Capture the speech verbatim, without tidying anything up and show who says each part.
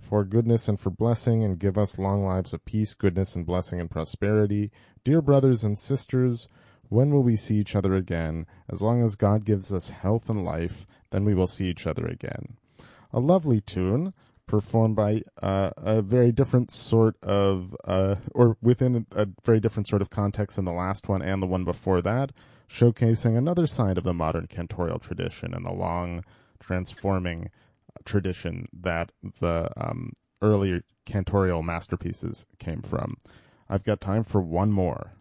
Speaker 1: for goodness and for blessing, and give us long lives of peace, goodness, and blessing and prosperity. Dear brothers and sisters, when will we see each other again? As long as God gives us health and life, then we will see each other again. A lovely tune, performed by uh, a very different sort of, uh, or within a, a very different sort of context than the last one and the one before that, showcasing another side of the modern cantorial tradition and the long, transforming tradition that the um, earlier cantorial masterpieces came from. I've got time for one more.